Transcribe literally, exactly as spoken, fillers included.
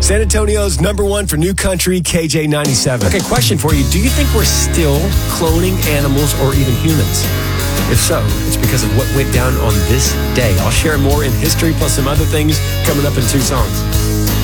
San Antonio's number one for new country, K J ninety-seven. Okay, question for you. Do you think we're still cloning animals or even humans? If so, it's because of what went down on this day. I'll share more in history plus some other things coming up in two songs.